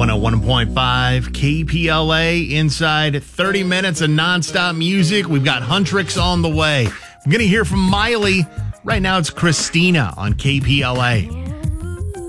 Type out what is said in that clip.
101.5 KPLA inside 30 minutes of nonstop music. We've got Huntrix on the way. I'm going to hear from Miley. Right now it's Christina on KPLA.